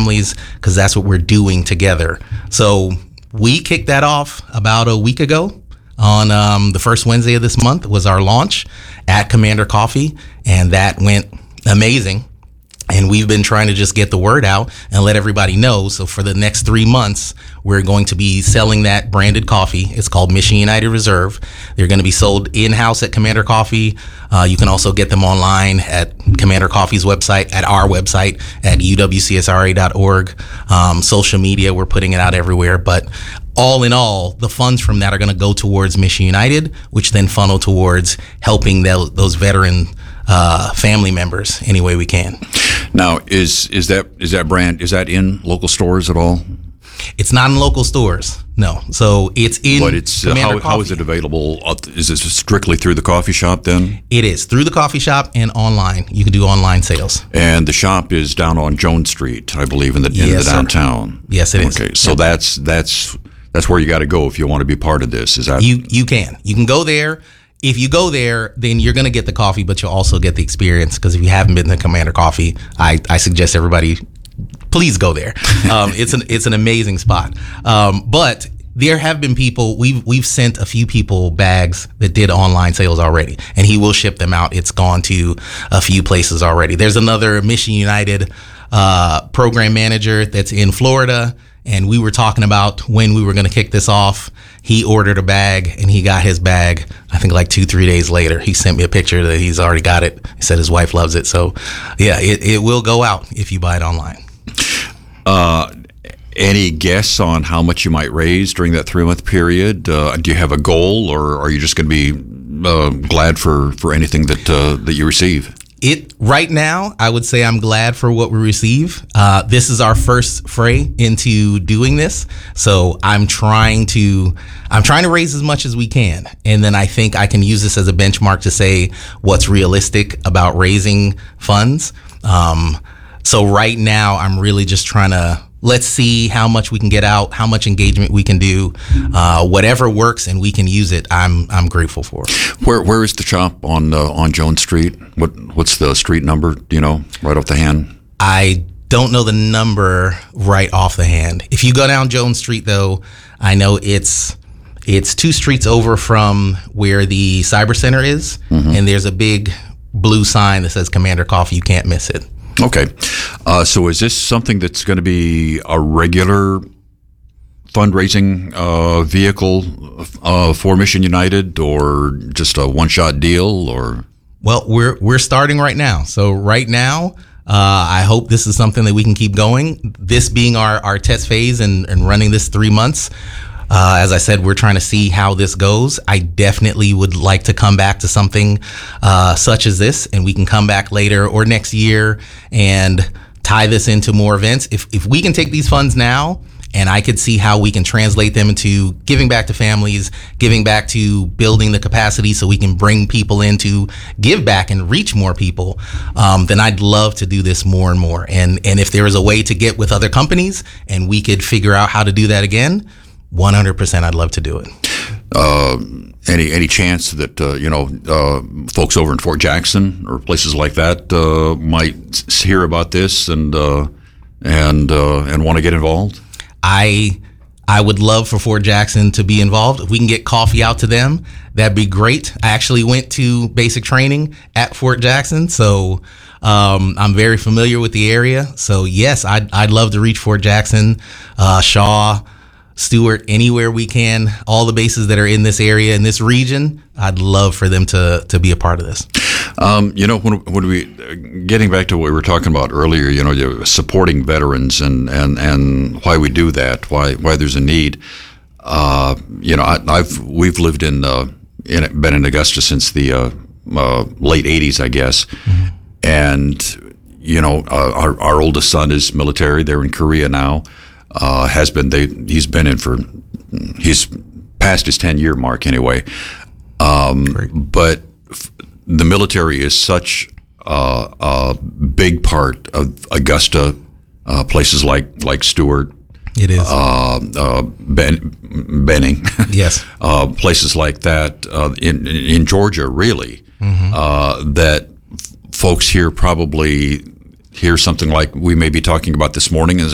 families, because that's what we're doing together. So we kicked that off about a week ago. On the first Wednesday of this month was our launch at Commander Coffee, and that went amazing. And we've been trying to just get the word out and let everybody know. So for the next 3 months, we're going to be selling that branded coffee. It's called Mission United Reserve. They're going to be sold in-house at Commander Coffee. You can also get them online at Commander Coffee's website, at our website, at uwcsra.org. Social media, we're putting it out everywhere. But all in all, the funds from that are going to go towards Mission United, which then funnel towards helping those veteran family members any way we can. Now, is that brand, is that in local stores at all? It's not in local stores, no. So it's in. But it's how is it available? Is it strictly through the coffee shop then? It is through the coffee shop and online. You can do online sales. And the shop is down on Jones Street, I believe, in the downtown. Yes, it is. Okay, so that's where you got to go if you want to be part of this. Is that you can go there. If you go there, then you're going to get the coffee, but you'll also get the experience. Because if you haven't been to Commander Coffee, I suggest everybody please go there. It's an amazing spot. But there have been people, we've sent a few people bags that did online sales already, and he will ship them out. It's gone to a few places already. There's another Mission United program manager that's in Florida, and we were talking about when we were going to kick this off. He ordered a bag, and he got his bag, I think like 2-3 days later. He sent me a picture that he's already got it. He said his wife loves it. So yeah, it will go out if you buy it online. Any guess on how much you might raise during that 3-month period? Do you have a goal, or are you just going to be glad for anything that you receive? Right now, I would say I'm glad for what we receive. This is our first fray into doing this, so I'm trying to raise as much as we can, and then I think I can use this as a benchmark to say what's realistic about raising funds. So right now, I'm really just trying to let's see how much we can get out, how much engagement we can do, whatever works and we can use it. I'm grateful for. Where is the shop on Jones Street? What's the street number? Do you know right off the hand? I don't know the number right off the hand. If you go down Jones Street, though, I know it's 2 streets over from where the Cyber Center is, and there's a big blue sign that says Commander Coffee. You can't miss it. Okay. So is this something that's going to be a regular fundraising vehicle for Mission United, or just a one-shot deal? Or well, we're starting right now. So right now, I hope this is something that we can keep going. This being our test phase and running this 3 months. As I said, we're trying to see how this goes. I definitely would like to come back to something such as this, and we can come back later or next year and tie this into more events. If we can take these funds now, and I could see how we can translate them into giving back to families, giving back to building the capacity so we can bring people in to give back and reach more people, then I'd love to do this more and more. And if there is a way to get with other companies and we could figure out how to do that again, 100% I'd love to do it. Any chance that folks over in Fort Jackson or places like that might hear about this and want to get involved? I would love for Fort Jackson to be involved. If we can get coffee out to them, that'd be great. I actually went to basic training at Fort Jackson, so I'm very familiar with the area. So yes, I'd love to reach Fort Jackson, Shaw, Stewart, anywhere we can, all the bases that are in this area, in this region. I'd love for them to be a part of this. When we getting back to what we were talking about earlier, supporting veterans and why we do that, why there's a need. We've lived been in Augusta since the late '80s, I guess, and our oldest son is military. They're in Korea now. He's past his 10-year mark anyway. But the military is such a big part of Augusta, places like Stewart. It is. Benning. Yes. Places like that in Georgia, really, that folks here probably hear something like we may be talking about this morning, and